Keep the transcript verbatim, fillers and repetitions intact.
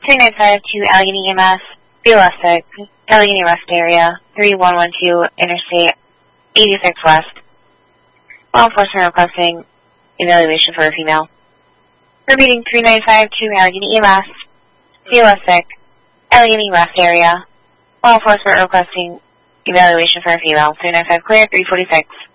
three nine five to Allegheny E M S, B L S six, Allegheny Rest Area, three one one two Interstate eighty-six West. Law enforcement requesting evaluation for a female. Repeating three nine five to Allegheny E M S, B L S six, Allegheny Rest Area. Law enforcement requesting evaluation for a female. three nine five clear, three forty-six.